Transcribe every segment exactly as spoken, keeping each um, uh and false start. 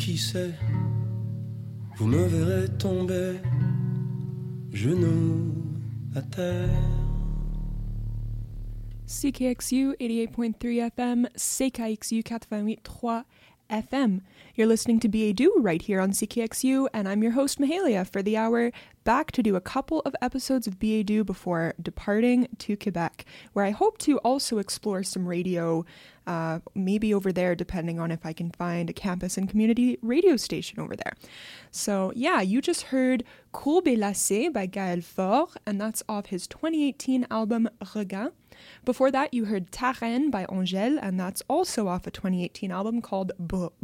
qui sait, vous me verrez tomber, genoux à terre. C K X U eighty-eight point three F M, C K X U quatre-vingt-huit point trois F M. You're listening to B A Do right here on C K X U, and I'm your host Mahalia for the hour, back to do a couple of episodes of B A Do before departing to Quebec, where I hope to also explore some radio, uh, maybe over there, depending on if I can find a campus and community radio station over there. So yeah, you just heard Courbe et Lacé by Gaël Faure, and that's off his twenty eighteen album Regain. Before that, you heard Ta Reine by Angèle, and that's also off a twenty eighteen album called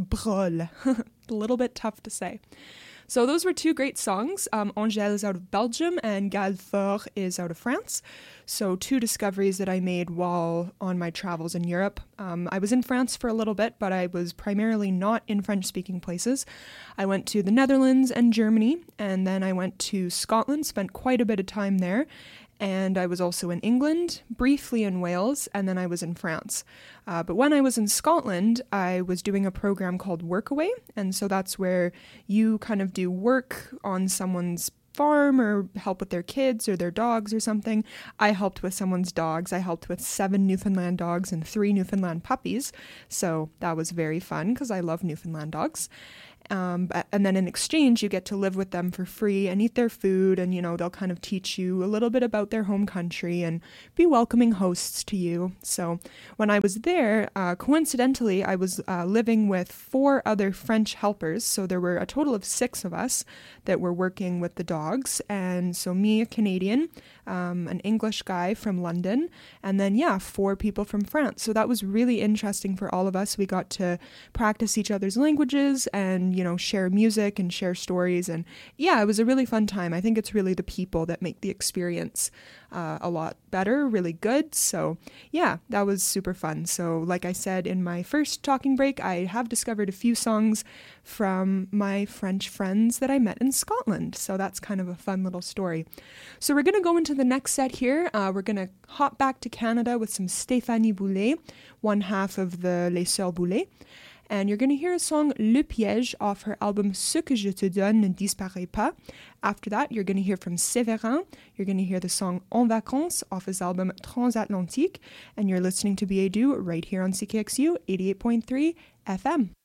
Brol. A little bit tough to say. So those were two great songs. Um, Angèle is out of Belgium and Gaël Faure is out of France. So two discoveries that I made while on my travels in Europe. Um, I was in France for a little bit, but I was primarily not in French-speaking places. I went to the Netherlands and Germany, and then I went to Scotland, spent quite a bit of time there. And I was also in England, briefly in Wales, and then I was in France. Uh, but when I was in Scotland, I was doing a program called Workaway, and so that's where you kind of do work on someone's farm or help with their kids or their dogs or something. I helped with someone's dogs. I helped with seven Newfoundland dogs and three Newfoundland puppies, so that was very fun because I love Newfoundland dogs. Um, and then in exchange, you get to live with them for free and eat their food, and, you know, they'll kind of teach you a little bit about their home country and be welcoming hosts to you. So when I was there, uh, coincidentally, I was uh, living with four other French helpers. So there were a total of six of us that were working with the dogs. And so me, a Canadian, um, an English guy from London, and then, yeah, four people from France. So that was really interesting for all of us. We got to practice each other's languages and, you know, share music and share stories. And yeah, it was a really fun time. I think it's really the people that make the experience uh, a lot better, really good. So yeah, that was super fun. So like I said in my first talking break, I have discovered a few songs from my French friends that I met in Scotland. So that's kind of a fun little story. So we're going to go into the next set here. Uh, we're going to hop back to Canada with some Stéphanie Boulay, one half of the Les Sœurs Boulay. And you're going to hear a song Le Piège off her album Ce que je te donne ne disparaît pas. After that, you're going to hear from Séverin. You're going to hear the song En Vacances off his album Transatlantique. And you're listening to B A Do right here on C K X U eighty-eight point three F M.